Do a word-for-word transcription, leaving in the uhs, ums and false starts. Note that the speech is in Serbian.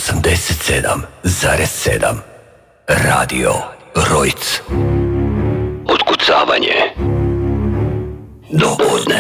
osamdeset sedam zarez sedam. Radio Rojc. Otkucavanje do podne.